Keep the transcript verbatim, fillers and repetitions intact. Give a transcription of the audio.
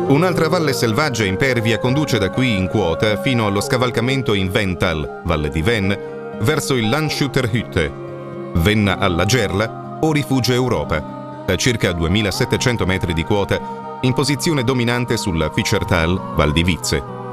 Un'altra valle selvaggia e impervia conduce da qui in quota fino allo scavalcamento in Vental, valle di Venn, verso il Landshutterhütte, Venna alla Gerla o Rifugio Europa, a circa duemilasettecento metri di quota, in posizione dominante sulla Fischertal, Val di Vizze.